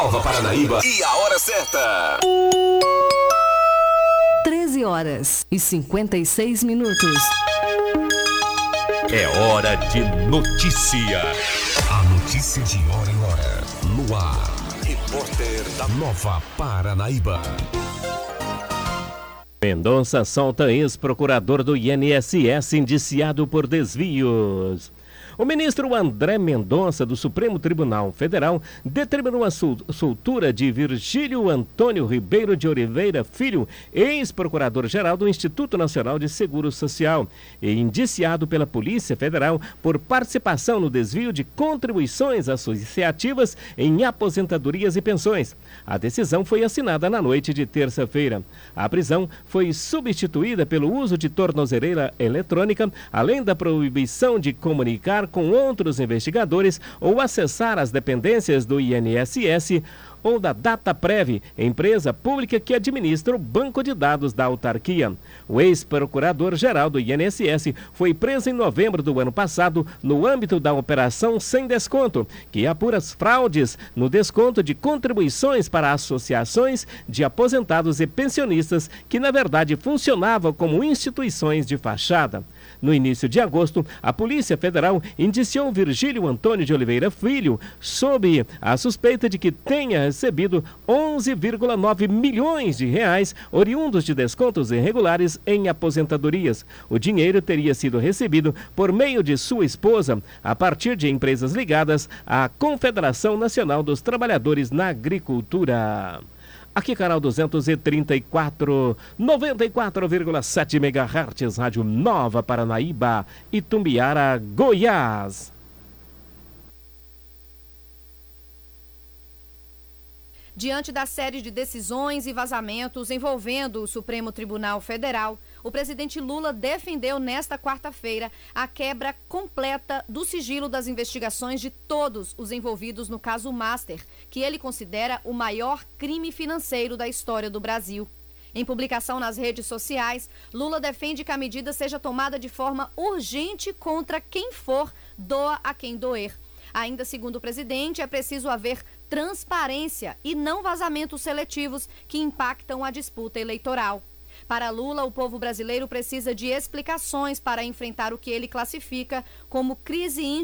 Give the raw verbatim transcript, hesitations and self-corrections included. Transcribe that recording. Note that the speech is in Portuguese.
Nova Paranaíba e a hora certa. treze horas e cinquenta e seis minutos. É hora de notícia. A notícia de hora em hora. No ar. Repórter da Nova Paranaíba. Mendonça solta ex-procurador do I N S S indiciado por desvios. O ministro André Mendonça, do Supremo Tribunal Federal, determinou a soltura de Virgílio Antônio Ribeiro de Oliveira Filho, ex-procurador-geral do Instituto Nacional de Seguro Social, e indiciado pela Polícia Federal por participação no desvio de contribuições associativas em aposentadorias e pensões. A decisão foi assinada na noite de terça-feira. A prisão foi substituída pelo uso de tornozeleira eletrônica, além da proibição de comunicar com outros investigadores ou acessar as dependências do I N S S ou da Dataprev, empresa pública que administra o banco de dados da autarquia. O ex-procurador-geral do I N S S foi preso em novembro do ano passado no âmbito da Operação Sem Desconto, que apura as fraudes no desconto de contribuições para associações de aposentados e pensionistas que, na verdade, funcionavam como instituições de fachada. No início de agosto, a Polícia Federal indiciou Virgílio Antônio de Oliveira Filho sob a suspeita de que tenha recebido onze vírgula nove milhões de reais oriundos de descontos irregulares em aposentadorias. O dinheiro teria sido recebido por meio de sua esposa a partir de empresas ligadas à Confederação Nacional dos Trabalhadores na Agricultura. Aqui, canal duzentos e trinta e quatro, noventa e quatro vírgula sete megahertz, Rádio Nova Paranaíba, Itumbiara, Goiás. Diante da série de decisões e vazamentos envolvendo o Supremo Tribunal Federal, o presidente Lula defendeu nesta quarta-feira a quebra completa do sigilo das investigações de todos os envolvidos no caso Master, que ele considera o maior crime financeiro da história do Brasil. Em publicação nas redes sociais, Lula defende que a medida seja tomada de forma urgente contra quem for, doa a quem doer. Ainda segundo o presidente, é preciso haver transparência e não vazamentos seletivos que impactam a disputa eleitoral. Para Lula, o povo brasileiro precisa de explicações para enfrentar o que ele classifica como crise